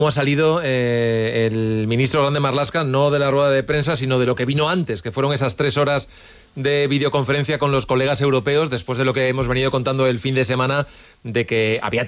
cómo ha salido el ministro Grande Marlaska, no de la rueda de prensa, sino de lo que vino antes, que fueron esas 3 horas de videoconferencia con los colegas europeos, después de lo que hemos venido contando el fin de semana, de que había